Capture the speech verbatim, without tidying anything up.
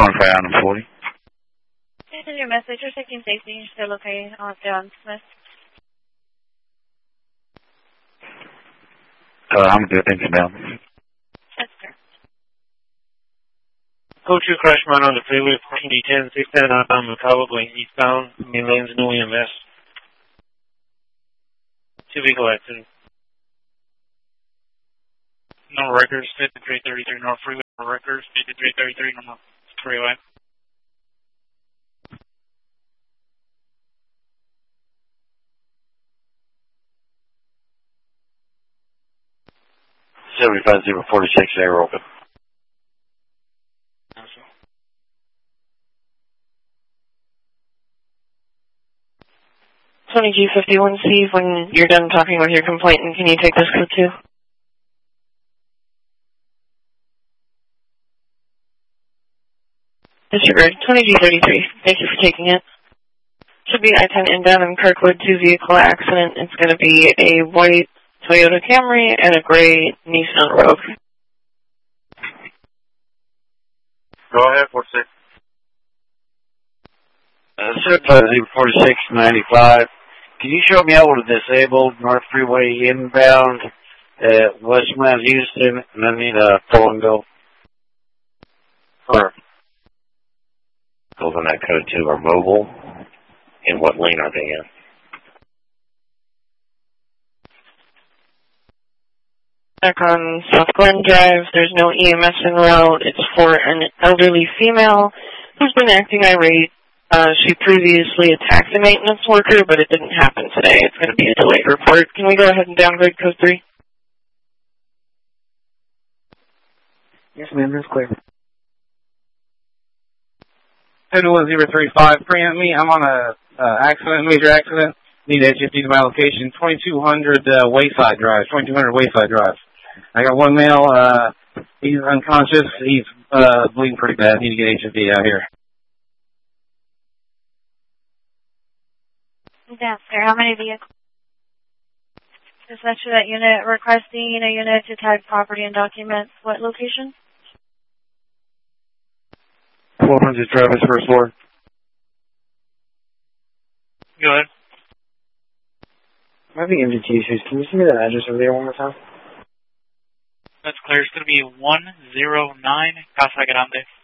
twenty-five Island forty. This is your message. You're taking safety. You're still okay on John Smith. Uh, I'm good. Thanks, ma'am. Yes, sir. Code two crash mine on the freeway, fourteen D ten, six ten out on Macau, going eastbound, main lanes, no E M S. Two vehicle accident. No records, fifty-three thirty-three North Freeway, no records, fifty-three thirty-three North Freeway. seventy-five zero forty-six, air open. twenty G fifty-one C, when you're done talking with your complainant, can you take this code too? Disregard. twenty G thirty-three, thank you for taking it. Should be I ten inbound in Kirkwood, two vehicle accident. It's going to be a white Toyota Camry and a gray Nissan Rogue. Go ahead, forty-six. Uh, seventy-five zero forty-six ninety-five. Can you show me out with a disabled North Freeway inbound at Westmount Houston, and I need a pull and go? Or goes on that code two, or mobile, and what lane are they in? Back on South Glen Drive, there's no E M S en route. It's for an elderly female who's been acting irate. Uh, she previously attacked a maintenance worker, but it didn't happen today. It's going to be a delayed report. Can we go ahead and downgrade code three? Yes, ma'am, that's clear. ten one zero three five, preempt me. I'm on a uh, accident, major accident. Need H F D to my location, twenty-two hundred uh, Wayside Drive, twenty-two hundred Wayside Drive. I got one male, uh, he's unconscious, he's uh, bleeding pretty bad. Need to get H F D out here. Yes, sir. How many vehicles? Dispatcher that unit requesting a unit to tag property and documents. What location? twelve hundred Travis, first floor. Go ahead. I'm having M D T issues. Can you send me that address over there one more time? That's clear. It's going to be one zero nine Casa Grande.